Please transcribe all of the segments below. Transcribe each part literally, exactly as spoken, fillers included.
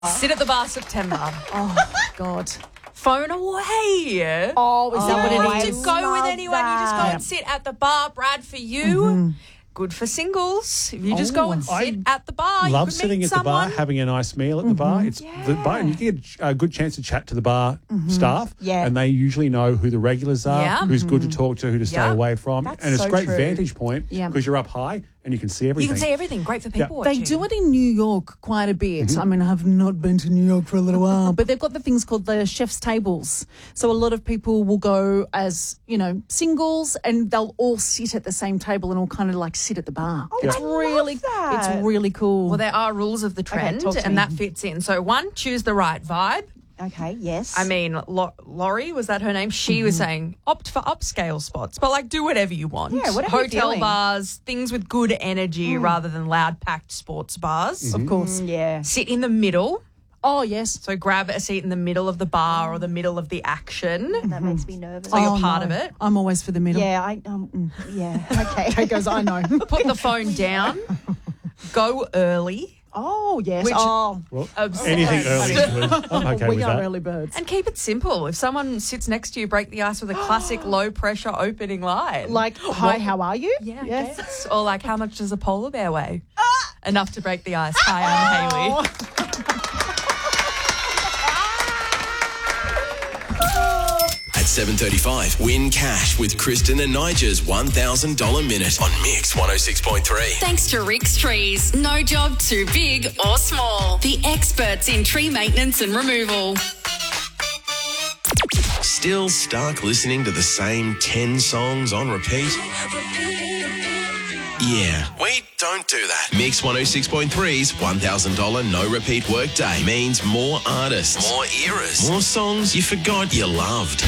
Sit at the bar September. Oh, God. Phone away. Oh, is You that what don't it have is? to go with Love anyone. You just go that. and sit at the bar. Brad, for you, Mm-hmm. good for singles. If you just go and I sit at the bar, you Love could sitting meet at someone. the bar, having a nice meal at the bar. It's the bar, and you get a good chance to chat to the bar staff. Yeah. and they usually know who the regulars are, Yeah. who's good to talk to, who to stay Yeah. away from, That's and it's so a great true. vantage point because Yeah. you're up high and you can see You everything. can see everything. Great for people They watching. do it in New York quite a bit. Mm-hmm. I mean, I have not been to New York for a little while, but they've got the things called the chef's tables. So a lot of people will go as, you know, singles and they'll all sit at the same table and all kind of like sit at the bar. Oh, it's I love really, that. it's really cool. Well, there are rules of the trend, talk to and me. that fits in. So, one, choose the right vibe. Okay, yes. I mean, Lo- Laurie, was that her name? She was saying opt for upscale spots, but like do whatever you want. Yeah, whatever you're Hotel feeling. bars, things with good energy rather than loud packed sports bars. of course. Mm, yeah. Sit in the middle. Oh, yes. So grab a seat in the middle of the bar or the middle of the action. That makes me nervous. So you're Oh, part no. of it. I'm always for the middle. Yeah, I um yeah. Okay. Kate goes, I know. Put the phone down. Go early. Oh yes. Which- oh. Well, Obsessed. anything early is good. I'm okay we with are that. early birds. And keep it simple. If someone sits next to you, break the ice with a classic low pressure opening line. Like, hi, how are you? Yeah, I Yes. guess. Or like, how much does a polar bear weigh? Enough to break the ice. Hi, I'm Hayley. At seven thirty-five, win cash with Kristen and Nigel's one thousand dollars minute on Mix one oh six point three. Thanks to Rick's Trees. No job too big or small. The experts in tree maintenance and removal. Still stuck listening to the same ten songs on repeat? Yeah, we don't do that. Mix one oh six point three's one thousand dollars no repeat workday means more artists, more eras, more songs you forgot you loved.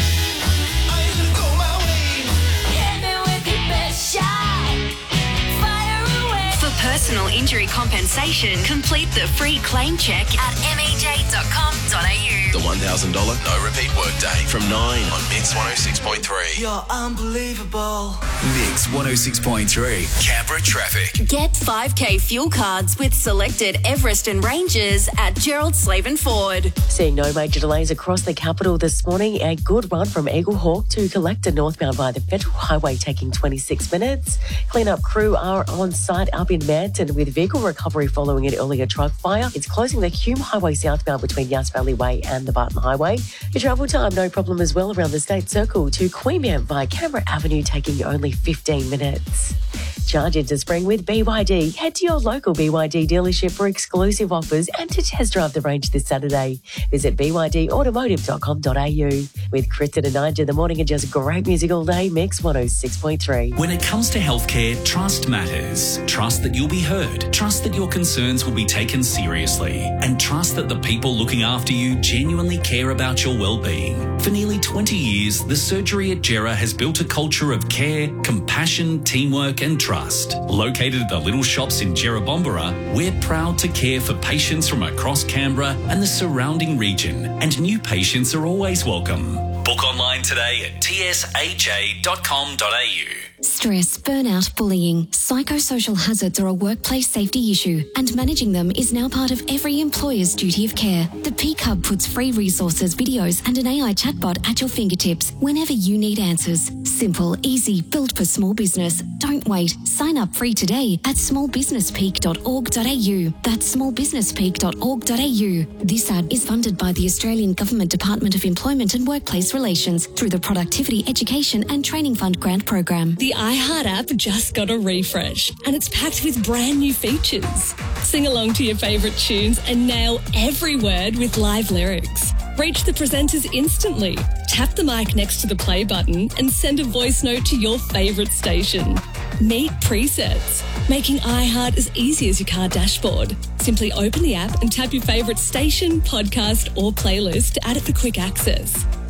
For personal injury compensation, complete the free claim check at m e j dot com dot a u. The one thousand dollars no repeat workday from nine on Mix one oh six point three. You're unbelievable. Mix one oh six point three. Canberra traffic. Get five K fuel cards with selected Everest and Rangers at Gerald Slaven Ford. Seeing no major delays across the capital this morning. A good run from Eagle Hawk to Collector northbound via the Federal Highway taking twenty-six minutes. Clean-up crew are on site up in Manton with vehicle recovery following an earlier truck fire. It's closing the Hume Highway southbound between Yass Valley Way and the Barton Highway. Your travel time, no problem as well around the State Circle to Queanbeyan via Canberra Avenue taking only fifteen minutes. Charge into spring with B Y D. Head to your local B Y D dealership for exclusive offers and to test drive the range this Saturday. Visit b y d automotive dot com dot a u. With Kristen and Nigel in the morning and just great music all day, Mix one oh six point three. When it comes to healthcare, trust matters. Trust that you'll be heard. Trust that your concerns will be taken seriously. And trust that the people looking after you genuinely care about your well-being. For nearly twenty years, the surgery at Gera has built a culture of care, compassion, teamwork and trust. Located at the Little Shops in Gera Bombera, we're proud to care for patients from across Canberra and the surrounding region. And new patients are always welcome. Book online today at t s a j dot com dot a u. Stress, burnout, bullying, psychosocial hazards are a workplace safety issue, and managing them is now part of every employer's duty of care. The Peak Hub puts free resources, videos, and an A I chatbot at your fingertips whenever you need answers. Simple, easy, built for small business. Don't wait. Sign up free today at small business peak dot org dot a u. That's small business peak dot org dot a u. This ad is funded by the Australian Government Department of Employment and Workplace Relations through the Productivity, Education and Training Fund grant program. The iHeart app just got a refresh and it's packed with brand new features. Sing along to your favourite tunes and nail every word with live lyrics. Reach the presenters instantly. Tap the mic next to the play button and send a voice note to your favourite station. Meet presets, making iHeart as easy as your car dashboard. Simply open the app and tap your favourite station, podcast or playlist to add it for quick access.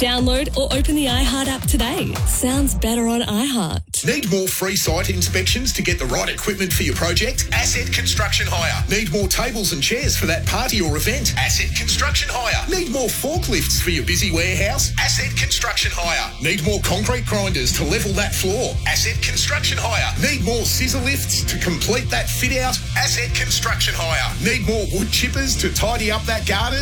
Download or open the iHeart app today. Sounds better on iHeart. Need more free site inspections to get the right equipment for your project? Asset Construction Hire. Need more tables and chairs for that party or event? Asset Construction Hire. Need more forklifts for your busy warehouse? Asset Construction Hire. Need more concrete grinders to level that floor? Asset Construction Hire. Need more scissor lifts to complete that fit out? Asset Construction Hire. Need more wood chippers to tidy up that garden?